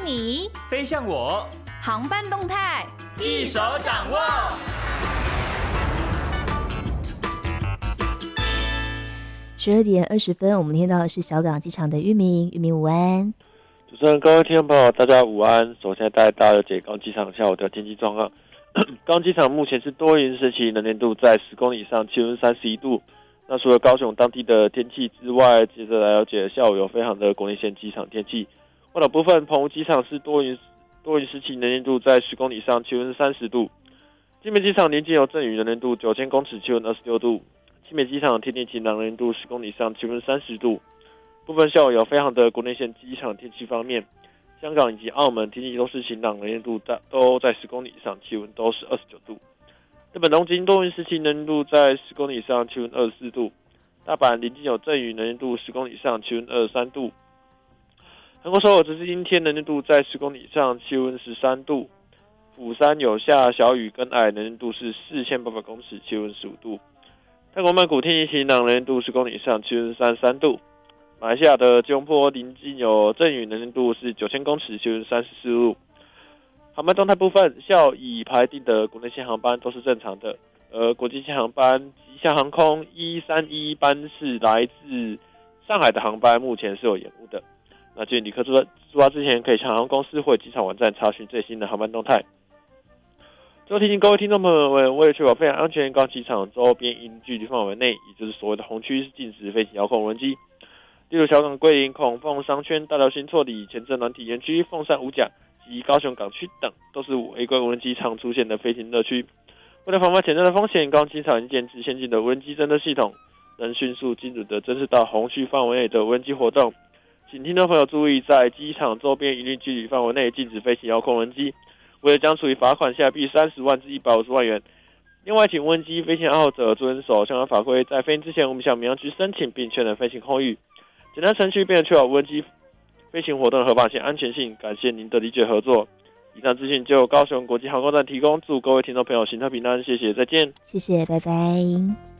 你， 飞向我， 航班动态一手掌握。 12:20，我们听到的是小港机场的玉明午安。 主持人、各位听众朋友，大家午安。首先带大家了解高机场下午的天气状况。高机场目前是多云时期，能见度在10公里以上，气温31度。那除了高雄当地的天气之外，接着来了解下午有飞航的国内线机场天气。外岛部分，澎湖机场是多云时期，能见度在10公里以上，气温30度。金门机场临近有阵雨，能见度9000公尺，气温26度。新北机场天气晴朗，能见度10公里以上，气温30度。部分下午有飞航的国内线机场天气方面，香港以及澳门天气都是晴朗，能见度都在10公里以上，气温都是29度。日本东京多云时期，能见度在10公里以上，气温24度。大阪临近有阵雨，能见度10公里以上，气温23度。韩国首尔则是阴天，能见度在10公里以上，气温13度。釜山有下小雨跟矮，能见度是4800公尺，气温15度。泰国曼谷天气晴朗，能见度10公里以上，气温33度。马来西亚的吉隆坡临近有阵雨，能见度是9000公尺，气温34度。航班动态部分，下午已排定的国内线航班都是正常的，而国际线航班吉祥航空131班是来自上海的航班，目前是有延误的。那建议旅客出发之前，可以向航空公司或机场网站查询最新的航班动态。最后提醒各位听众朋友们，为了确保非常安全，高机场周边一定距离范围内，也就是所谓的红区，是禁止飞行遥控无人机。例如小港桂林、孔凤商圈、大寮新错里、前镇软体园区、凤山五甲及高雄港区等，都是违规无人机常出现的飞行乐区。为了防范潜在的风险，高机场已建置先进的无人机侦测系统，能迅速精准地侦测到红区范围内的无人机活动。请听众朋友注意，在机场周边一定距离范围内禁止飞行遥控无人机，违者将处以罚款下币30万至150万元。另外，请无人机飞行爱好者遵守相关法规，在飞行之前，我们向民航局申请并确认飞行空域。简单程序便能确保无人机飞行活动的合法性、安全性。感谢您的理解合作。以上资讯就高雄国际航空站提供，祝各位听众朋友行车平安，谢谢，再见。 谢谢，拜拜。